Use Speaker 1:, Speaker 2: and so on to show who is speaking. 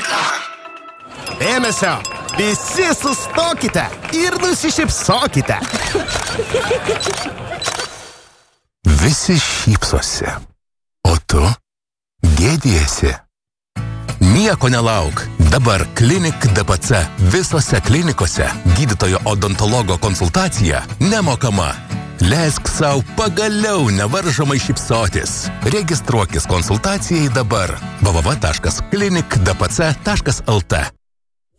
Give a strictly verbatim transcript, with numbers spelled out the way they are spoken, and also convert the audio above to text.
Speaker 1: Dėmesio! Visi sustokite ir nusišypsokite.
Speaker 2: Visi šypsosi, o tu gėdijasi. Nieko nelauk. Dabar Klinik D P C visose klinikose gydytojo odontologo konsultacija nemokama. Leisk sau pagaliau nevaržomai šypsotis. Registruokis konsultacijai dabar. w w w taškas klinik d p c taškas l t